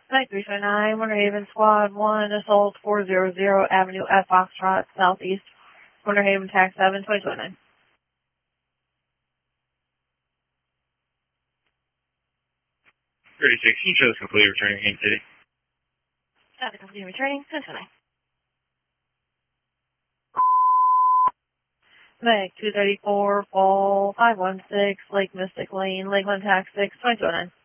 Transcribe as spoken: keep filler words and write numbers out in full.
nine three five nine, Winter Haven Squad one, Assault four hundred Avenue F Foxtrot, Southeast, Winter Haven Tax seven, twenty twenty-nine. thirty-six, can you show this complete returning Haines City? Got the complete returning, ten twenty-nine. Meg two thirty-four, Fall five one six, Lake Mystic Lane, Lakeland Tax six, twenty twenty-nine.